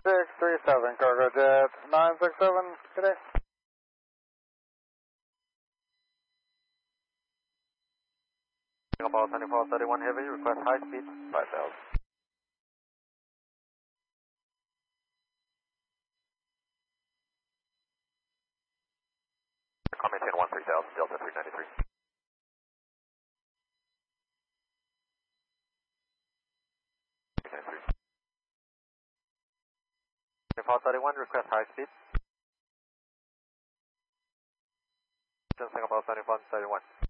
637, cargo jet 967, today. About 2431 heavy, request high speed, 5000. Maintain 13,000, Delta 393. 2431, request high speed. Singapore 2431.